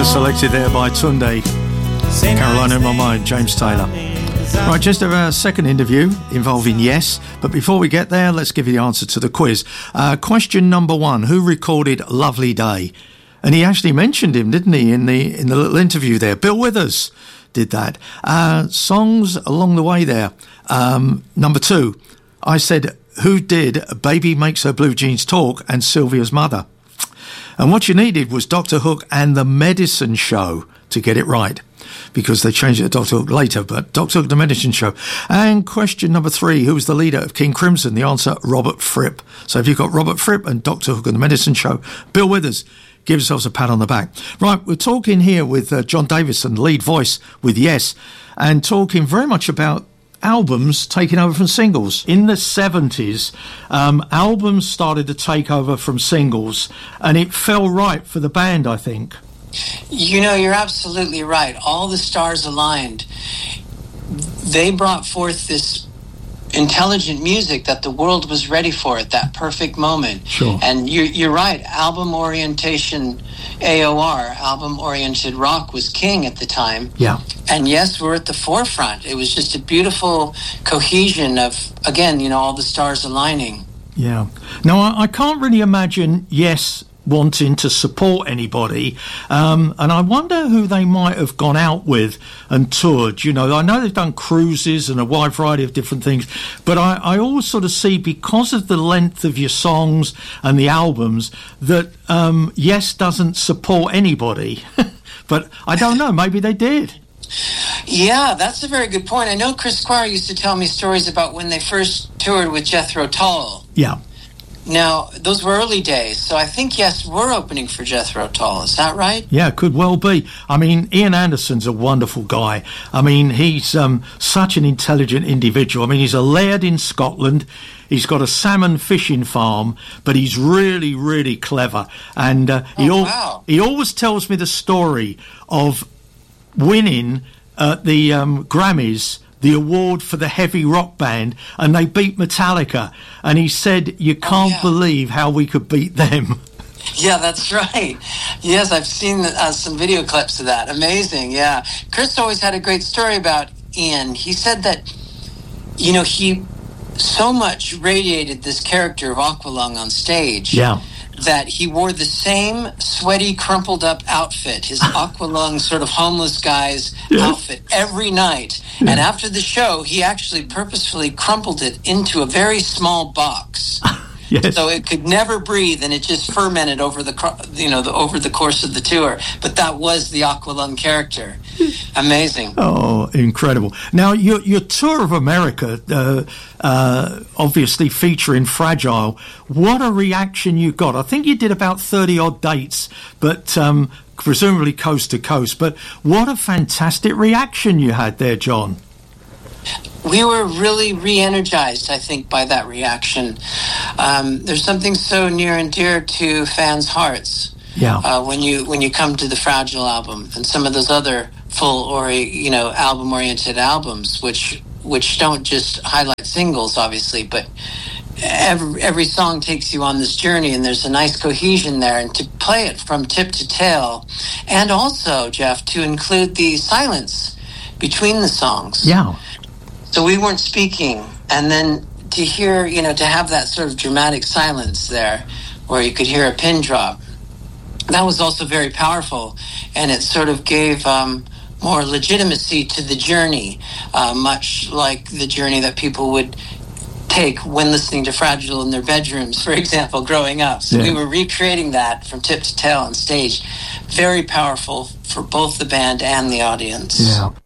Selected there by Tunde, Carolina in My Mind, James Taylor. Right, just a second interview involving Yes, but before we get there, let's give you the answer to the quiz. Question number 1, who recorded Lovely Day? And he actually mentioned him, didn't he, in the little interview there. Bill Withers did that. Songs along the way there. Number 2, I said, who did Baby Makes Her Blue Jeans Talk and Sylvia's Mother? And what you needed was Dr. Hook and The Medicine Show to get it right, because they changed it to Dr. Hook later, but Dr. Hook, The Medicine Show. And question number 3, who was the leader of King Crimson? The answer, Robert Fripp. So if you've got Robert Fripp and Dr. Hook and The Medicine Show, Bill Withers, give yourselves a pat on the back. Right, we're talking here with John Davison, lead voice with Yes, and talking very much about albums taking over from singles. In the 70s, albums started to take over from singles, and it fell right for the band, I think. You know, you're absolutely right. All the stars aligned. They brought forth this intelligent music that the world was ready for at that perfect moment. Sure. And you're right. Album orientation, AOR, album-oriented rock, was king at the time. Yeah. And Yes, we're at the forefront. It was just a beautiful cohesion of, again, you know, all the stars aligning. Yeah. Now, I can't really imagine Yes wanting to support anybody, and I wonder who they might have gone out with and toured. You know, I know they've done cruises and a wide variety of different things, but I always sort of see, because of the length of your songs and the albums, that Yes doesn't support anybody. But I don't know, maybe they did. Yeah, that's a very good point. I know Chris Squire used to tell me stories about when they first toured with Jethro Tull. Yeah. Now, those were early days, so I think, Yes, we're opening for Jethro Tull. Is that right? Yeah, could well be. I mean, Ian Anderson's a wonderful guy. I mean, he's such an intelligent individual. I mean, he's a laird in Scotland. He's got a salmon fishing farm, but he's really, really clever. And he always tells me the story of winning at the Grammys the award for the heavy rock band, and they beat Metallica, and he said, you can't believe how we could beat them. Yeah, that's right. Yes, I've seen some video clips of that. Amazing, yeah. Chris always had a great story about Ian. He said that, you know, he so much radiated this character of Aqualung on stage. Yeah. That he wore the same sweaty, crumpled up outfit, his Aqualung sort of homeless guy's outfit, every night. And after the show, he actually purposefully crumpled it into a very small box. Yes. So it could never breathe, and it just fermented over the over the course of the tour. But that was the Aqualung character. Amazing. Oh, incredible. Now, your tour of America, obviously featuring Fragile, what a reaction you got. I think you did about 30-odd dates, but presumably coast to coast. But what a fantastic reaction you had there, John. We were really re-energized, I think, by that reaction. There's something so near and dear to fans' hearts. Yeah. When you come to the Fragile album and some of those other full album-oriented albums, which don't just highlight singles, obviously, but every song takes you on this journey, and there's a nice cohesion there. And to play it from tip to tail, and also, Jeff, to include the silence between the songs. Yeah. So we weren't speaking, and then to hear, to have that sort of dramatic silence there, where you could hear a pin drop, that was also very powerful, and it sort of gave more legitimacy to the journey, much like the journey that people would take when listening to Fragile in their bedrooms, for example, growing up. So we were recreating that from tip to tail on stage. Very powerful for both the band and the audience. Yeah.